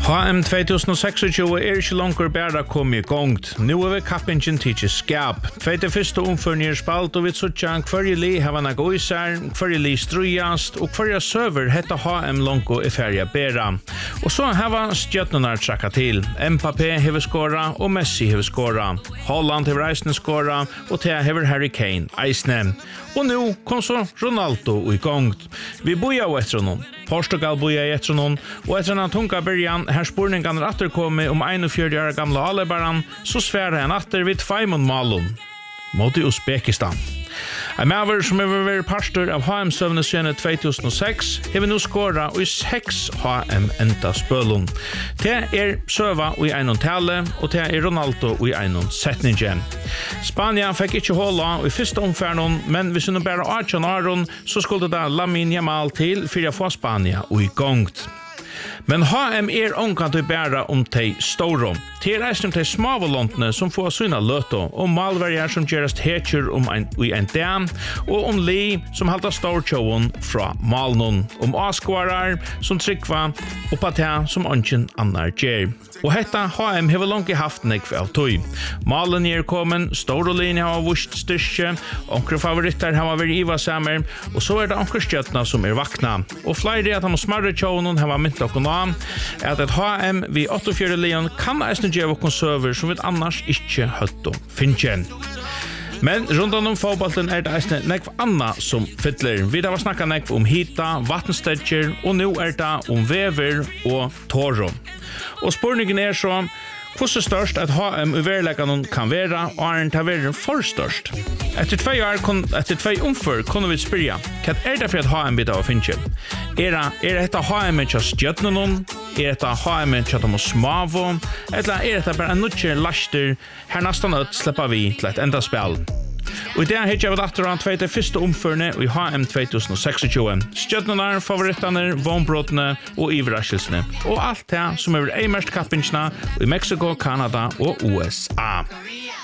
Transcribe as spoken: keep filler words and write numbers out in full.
H M tjugohundratjugosex er ikke langer bare kommet i gang. Nå er vi kappingen til skap. tjuefyrste omførende spalt, og vi tror at hver li har en øyser, hver li strøyast, og hver server heter H M Lonko i ferie bæra. Og så har vi stjøttene trakket til. Mbappé har skåret, og Messi har skåret. Holland har reisende skåret, og til har Harry Kane eisne. Og nå kom så Ronaldo i gang. Vi bor jo etter noen. Portugal bor jeg etter noen, og etter en tunga byrjan, her spurningen er atterkommet om einogfjøruti år gamle Alebaran, så sværer han atter vid Faimon Malum, mot i Uzbekistan. En maver som har vært pastor av H M-søvne siden tjugohundraseks, har vi nå skåret i seks H M-enda spølun. Det er søva i einon tale, og det er Ronaldo i einon setningen. Spania fikk ikke holde i første omferden, men hvis hun bare atten år, så skulle det Lamine Yamal til for å få Spania i gongt. Men H M er omkant å bære om de store. Til reisen om de smavolantene som får syna løto, og malverger som gjøres hetjer om en, i en dam, og om li som halter stortjåen fra malnon, om askvarer som trykva, og patæ som ønsken annar gjør. Og hetta H M har langt haft nekv av tøy. Malen er kommet, store linje har vust styrke, onkre favoritter har vært iva samer, og så er det onkre stjøtna som er vakna. Og flere at han må smarre tjånen har mynt okkur nå, at et H M vi åttiofjøruti lion kan eisne gjøre okkur server som vi annars ikke høtt om finnjen. Men rundt om fotbollen er det eisne nekv anna som fytler. Vi har snakket nekv om hita, vattenstedger, og nå er det om vever og tåro. Og spurningen er så, hvordan størst at H M i verleggene kan være, og er den til å være for størst? Etter tvei år, etter tvei omfør, kunne vi spørre, hva er det for at H M blir av å finne? Er det, er dette H M til stjøttene? Er dette H M til de smavo? Eller er dette bare en nødvendig laster, her nesten ut slipper vi til et enda spill? Og i det har jeg vært etter han tjuefyrste omførende i H M tjugohundraseks. Stjøttene, favorittene, vognbråtene og iverraskelsene. Og alt det som er ei mest kappingene i Mexico, Kanada og U S A.